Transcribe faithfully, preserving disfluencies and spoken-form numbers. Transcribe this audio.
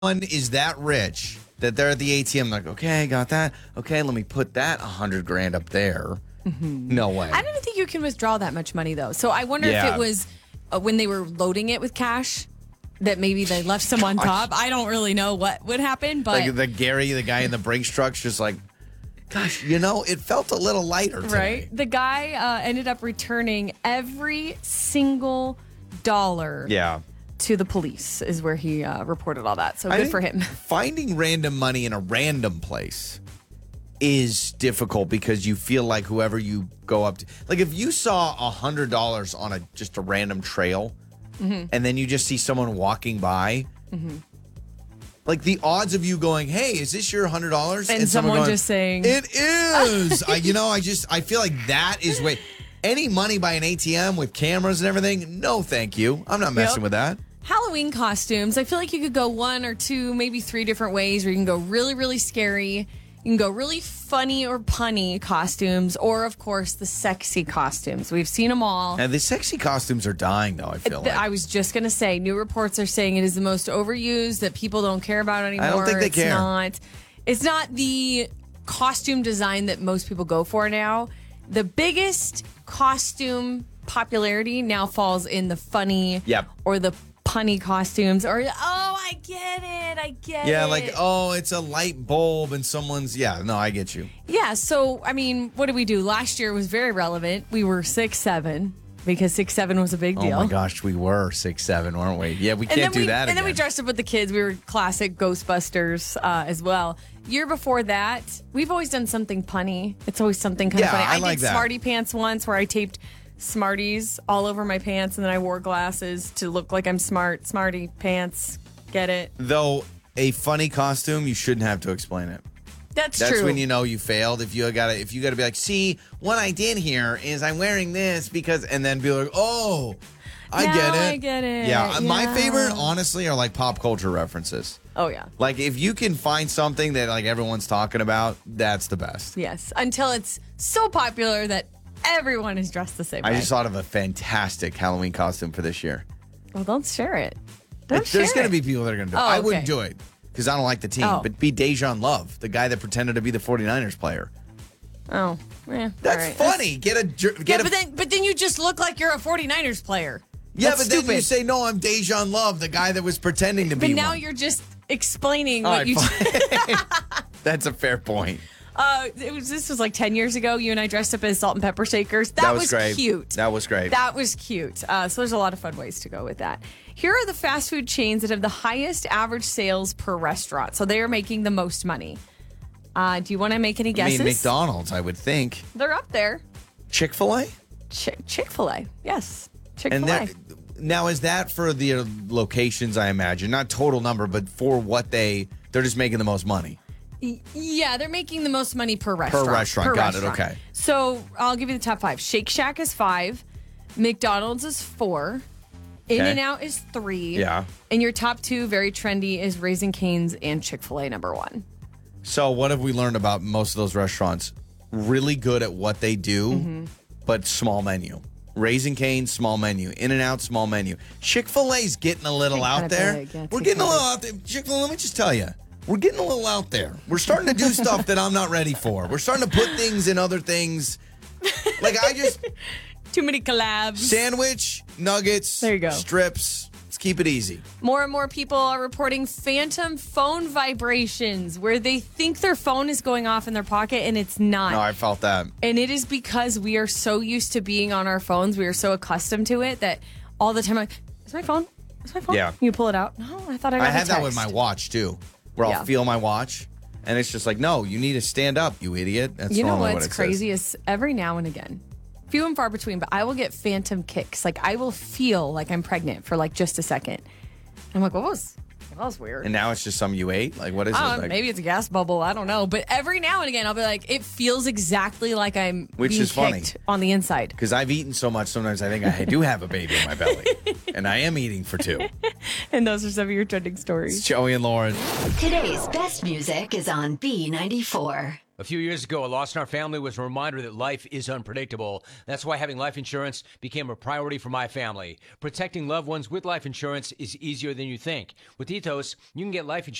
One is that rich that they're at the A T M like, okay, I got that. Okay, let me put that a hundred grand up there. Mm-hmm. No way. I don't think you can withdraw that much money, though. So I wonder Yeah. if it was uh, when they were loading it with cash that maybe they left some on top. I don't really know what would happen, but... Like the Gary, the guy in the Brinks truck's just like, gosh, you know, it felt a little lighter today. Right? The guy uh, ended up returning every single dollar Yeah. to the police is where he uh, reported all that. So I good think for him. Finding random money in a random place is difficult because you feel like whoever you go up to, like if you saw a hundred dollars on a just a random trail, mm-hmm. and then you just see someone walking by, mm-hmm. like the odds of you going, "Hey, is this your hundred dollars?" And, and someone, someone going, just saying, "It is." I, you know, I just I feel like that is way any money by an A T M with cameras and everything. No, thank you. I'm not messing yep. with that. Halloween costumes. I feel like you could go one or two, maybe three different ways, where you can go really, really scary. You can go really funny or punny costumes, or, of course, the sexy costumes. We've seen them all. And the sexy costumes are dying, though, I feel like. I was just going to say, new reports are saying it is the most overused, that people don't care about anymore. I don't think they it's care. Not, it's not the costume design that most people go for now. The biggest costume popularity now falls in the funny yep. or the punny costumes, or, oh, I get it, I get yeah, it. Yeah, like, oh, it's a light bulb and someone's, yeah, no, I get you. Yeah, so, I mean, what did we do? Last year was very relevant. We were six seven because six seven was a big deal. Oh, my gosh, we were six seven, weren't we? Yeah, we can't do we, that And again. then we dressed up with the kids. We were classic Ghostbusters uh, as well. Year before that, we've always done something punny. It's always something kind yeah, of funny. I, I like did that. Smarty Pants once where I taped Smarties all over my pants, and then I wore glasses to look like I'm smart. Smarty Pants. Get it? Though a funny costume, you shouldn't have to explain it. That's, That's true. That's when you know you failed. If you gotta, if you gotta be like, see, what I did here is I'm wearing this because, and then be like, oh, I now get it. I get it. Yeah, yeah, my favorite, honestly, are like pop culture references. Oh yeah. Like if you can find something that like everyone's talking about, that's the best. Yes, until it's so popular that everyone is dressed the same I way. just thought of a fantastic Halloween costume for this year. Well, don't share it. Don't It- share There's going to it. be people that are going to do it. Oh, I okay. wouldn't do it because I don't like the team. Oh. But be Dejan Love, the guy that pretended to be the 49ers player. Oh, yeah. That's all right. funny. Get a jer- get Yeah, a, but then but then you just look like you're a 49ers player. yeah, That's but then stupid. you say no. I'm Dejan Love, the guy that was pretending to But be. now one. you're just explaining All what right, you. fine. That's a fair point. uh, it was this was like ten years ago. You and I dressed up as salt and pepper shakers. That, That was great. cute. That was great. That was cute. Uh, so there's a lot of fun ways to go with that. Here are the fast food chains that have the highest average sales per restaurant. So they are making the most money. Uh, do you want to make any I guesses? mean, McDonald's, I would think. They're up there. Chick-fil-A? Ch- Chick-fil-A. Yes. And Chick-fil-A. that, now, is that for the locations, I imagine? Not total number, but for what they, they're just making the most money. Yeah, they're making the most money per restaurant. restaurant, got it, okay. So I'll give you the top five. Shake Shack is five. McDonald's is four. In-N-Out is three. Yeah. And your top two, very trendy, is Raising Cane's and Chick-fil-A number one. So what have we learned about most of those restaurants? Really good at what they do, mm-hmm. but small menu. Raising Cane, small menu. In-N-Out, small menu. Chick-fil-A's getting a little out there. Big, yeah, We're getting a little out there. Chick-fil-A, let me just tell you. We're getting a little out there. We're starting to do stuff that I'm not ready for. We're starting to put things in other things. Like I just... Too many collabs. Sandwich, nuggets, there you go. Strips. Let's keep it easy. More and more people are reporting phantom phone vibrations where they think their phone is going off in their pocket and it's not. No, I felt that. And it is because we are so used to being on our phones. We are so accustomed to it that all the time I'm like, is my phone? Is my phone? Yeah. You pull it out. No, I thought I got I a had that text. with my watch, too, where I'll Yeah. feel my watch. And it's just like, no, you need to stand up, you idiot. That's You know normally what's what it crazy says. is every now and again, few and far between, but I will get phantom kicks. Like I will feel like I'm pregnant for like just a second. I'm like, what was, that was weird. And now it's just some you ate? Like, what is Uh, it? Like, maybe it's a gas bubble. I don't know. But every now and again, I'll be like, it feels exactly like I'm Which being is funny. kicked on the inside. Because I've eaten so much, sometimes I think I do have a baby in my belly. And I am eating for two. And those are some of your trending stories. It's Joey and Lauren. Today's best music is on B ninety-four. A few years ago, a loss in our family was a reminder that life is unpredictable. That's why having life insurance became a priority for my family. Protecting loved ones with life insurance is easier than you think. With Ethos, you can get life insurance